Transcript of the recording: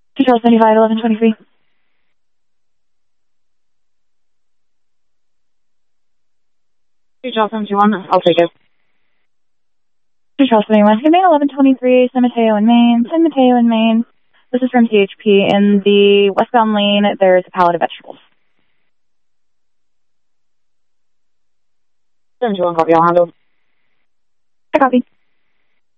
2 Charles 75, 1123. 2 Charles 71, I'll take it. 2 Charles 71, Humane 1123, San Mateo in Maine, San Mateo in Maine. This is from CHP. In the westbound lane, there's a pallet of vegetables. 71, copy, I'll handle. I copy.